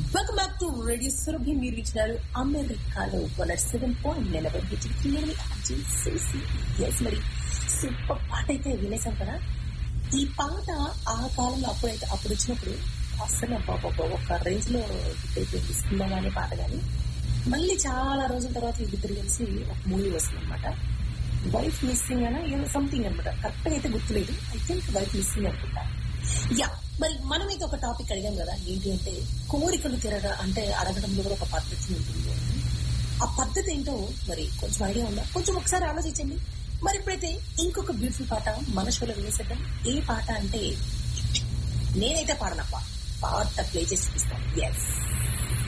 Welcome back to radio Surabhi. మీరు ఇచ్చినారు అమెరికాలో 107.8 మరి సూపర్ పాట అయితే వినేసాం కదా. ఈ పాట ఆ కాలంలో అప్పుడు వచ్చినప్పుడు అసలు ఒక రేంజ్ లో హిట్ అయిపోయింది. సినిమా గానీ పాట గానీ. మళ్ళీ చాలా రోజుల తర్వాత ఇద్దరు కలిసి ఒక మూవీ వస్తుంది అనమాట. వైఫ్ మిస్సింగ్ అనా ఏదో సంథింగ్ అనమాట. కరెక్ట్ గా అయితే గుర్తులేదు. ఐ థింక్ వైఫ్ మిస్సింగ్ అనుకుంటా. యా, మరి మనమైతే ఒక టాపిక్ అడిగాం కదా, ఏంటి అంటే కోరికలు అంటే అడగడంలో కూడా ఒక పద్ధతి ఉంటుంది అని. ఆ పద్ధతి ఏంటో మరి కొంచెం ఐడియా ఉందా? కొంచెం ఒకసారి ఆలోచించండి. మరి ఇప్పుడైతే ఇంకొక బ్యూటిఫుల్ పాట మన షోలో వినేసేద్దాం. ఏ పాట అంటే నేనైతే పాడనప్ప, పాట ప్లే చేసి చూపిస్తాను. ఎస్,